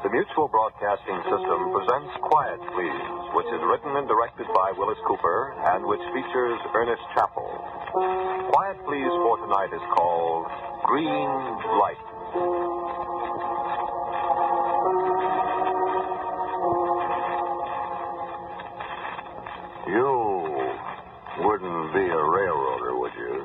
The Mutual Broadcasting System presents Quiet Please, which is written and directed by Willis Cooper and which features Ernest Chappell. Quiet Please for tonight is called Green Light. You wouldn't be a railroader, would you?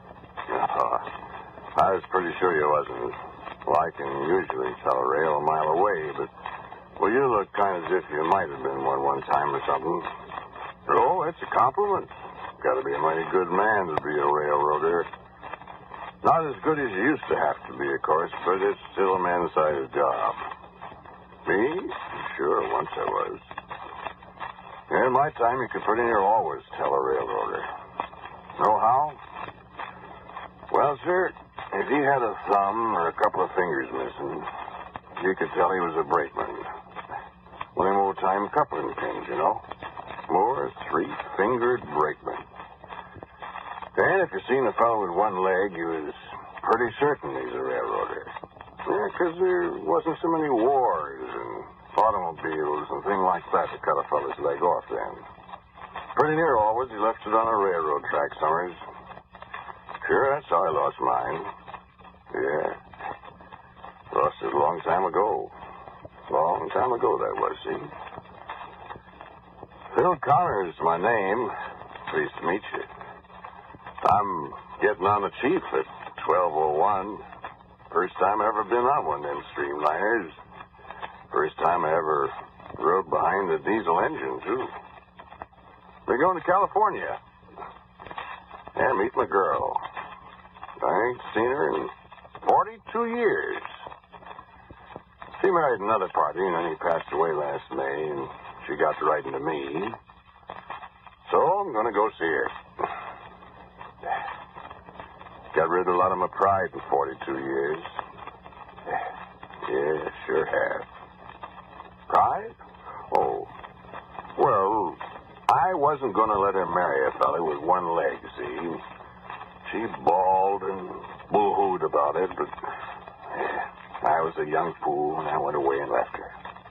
I was pretty sure you wasn't. Well, I can usually tell a rail a mile away, but, well, you look kind of as if you might have been one time or something. Oh, it's a compliment. Got to be a mighty good man to be a railroader. Not as good as you used to have to be, of course, but it's still a man-sized job. Me? Sure, once I was. In my time, you could pretty near always tell a railroader. Know how? Well, sir, if he had a thumb or a couple of fingers missing, you could tell he was a brakeman. One of them old-time coupling pins, you know. More three-fingered brakeman. And if you seen a fellow with one leg, you was pretty certain he's a railroader. Yeah, 'cause there wasn't so many wars and automobiles and things like that to cut a fellow's leg off then. Pretty near always, he left it on a railroad track summers. Sure, that's how I lost mine. Yeah. Lost it a long time ago. Long time ago, that was, see? Phil Connor's my name. Pleased to meet you. I'm getting on the chief at 12:01. First time I ever been on one of them streamliners. First time I ever rode behind a diesel engine, too. We're going to California. Yeah, meet my girl. I ain't seen her in 42 years. She married another party, and then he passed away last May, and she got to writing to me. So I'm going to go see her. Got rid of a lot of my pride in 42 years. Yeah, sure have. Pride? Oh. Well, I wasn't going to let her marry a fella with one leg, see? She bawled and boo-hooed about it, but I was a young fool, and I went away and left her.